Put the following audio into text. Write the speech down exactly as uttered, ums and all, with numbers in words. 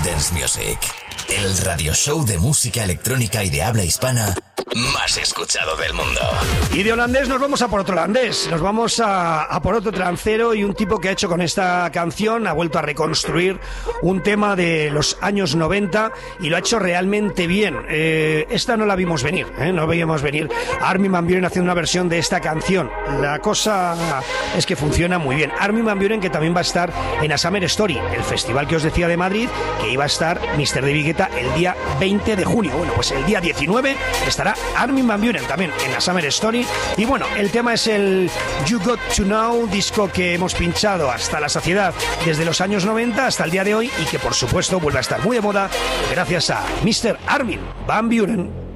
Dance Music, el radio show de música electrónica y de habla hispana más escuchado del mundo. Y de holandés nos vamos a por otro holandés, nos vamos a, a por otro trancero y un tipo que ha hecho con esta canción, ha vuelto a reconstruir un tema de los años noventa y lo ha hecho realmente bien. Eh, esta no la vimos venir, ¿eh? no veíamos venir Armin van Buuren haciendo una versión de esta canción. La cosa es que funciona muy bien. Armin van Buuren, que también va a estar en A Summer Story, el festival que os decía de Madrid, que iba a estar míster David Guetta el día veinte de junio. Bueno, pues el día diecinueve estará Armin van Buuren también en A Summer Story. Y bueno, el tema es el You Got To Know, disco que hemos pinchado hasta la saciedad desde los años noventa hasta el día de hoy y que por supuesto vuelve a estar muy de moda gracias a míster Armin van Buuren.